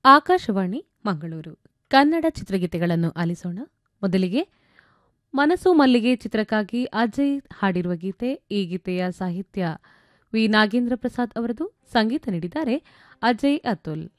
ಆಕಾಶವಾಣಿ ಮಂಗಳೂರು ಕನ್ನಡ ಚಿತ್ರಗೀತೆಗಳನ್ನು ಆಲಿಸೋಣ. ಮೊದಲಿಗೆ ಮನಸ್ಸು ಮಲ್ಲಿಗೆ ಚಿತ್ರಕ್ಕಾಗಿ ಅಜಯ್ ಹಾಡಿರುವ ಗೀತೆ. ಈ ಗೀತೆಯ ಸಾಹಿತ್ಯ ವಿ ನಾಗೇಂದ್ರ ಪ್ರಸಾದ್ ಅವರದು, ಸಂಗೀತ ನೀಡಿದ್ದಾರೆ ಅಜಯ್ ಅತುಲ್.